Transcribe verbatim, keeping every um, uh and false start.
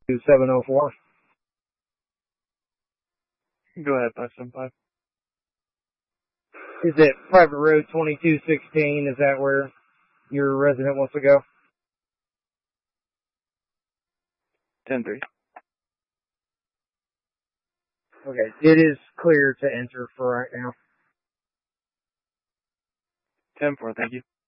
two seven oh four. Go ahead, five seven five. Is it private road twenty-two sixteen? Is that where your resident wants to go? ten three. Okay, it is clear to enter for right now. ten four, thank you.